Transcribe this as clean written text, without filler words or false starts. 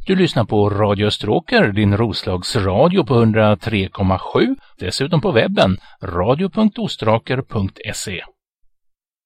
Du lyssnar på Radio Österåker, din Roslagsradio på 103,7. Dessutom på webben radio.ostraker.se.